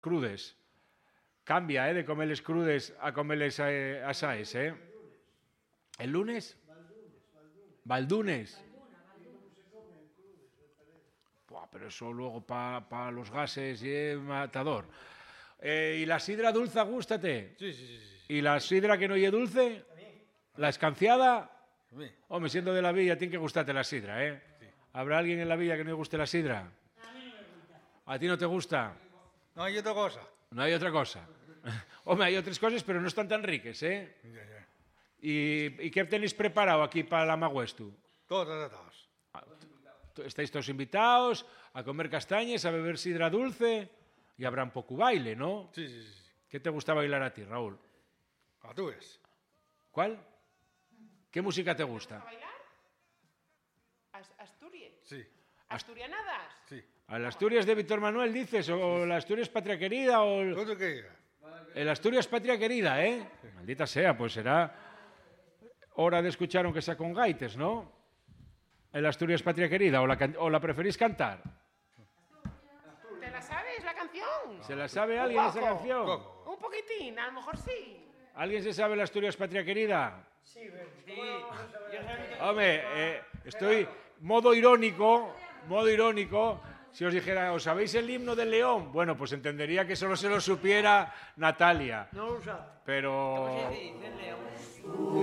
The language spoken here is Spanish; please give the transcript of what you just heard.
crudes. Cambia, de comerles crudes a comerles asaes, ¿El lunes? Valdunes. Buah, pero eso luego para los gases es matador. ¿Y la sidra dulce gústate? Sí. ¿Y la sidra que no oye dulce? ¿La escanciada? También. Hombre, siendo de la villa, tiene que gustarte la sidra, Sí. ¿Habrá alguien en la villa que no le guste la sidra? A mí no me gusta. ¿A ti no te gusta? No hay otra cosa. No hay otra cosa. Hombre, hay otras cosas, pero no están tan ricas, Ya. ¿Y qué tenéis preparado aquí para la Magüestu? Todos tratados. Estáis todos invitados a comer castañas, a beber sidra dulce y habrá un poco baile, ¿no? Sí. ¿Qué te gusta bailar a ti, Raúl? A tú ves. ¿Cuál? ¿Qué música te gusta? ¿A bailar? ¿Asturias? Sí. ¿Asturianadas? Sí. ¿A las Asturias de Víctor Manuel dices? ¿O la Asturias Patria Querida? ¿O ¿Otro que diga? el Asturias Patria Querida, Maldita sea, pues será hora de escuchar aunque sea con gaites, ¿no? El Asturias Patria Querida, ¿o la preferís cantar? ¿Te la sabes la canción? ¿Se la sabe alguien esa canción? Poco. Un poquitín, a lo mejor sí. ¿Alguien se sabe la Asturias Patria Querida? Sí, ¿cómo no vamos a saber? Hombre, estoy modo irónico. Si os dijera, ¿os sabéis el himno del León? Bueno, pues entendería que solo se lo supiera Natalia. No lo sabe. Pero... ¿Cómo se dice, León?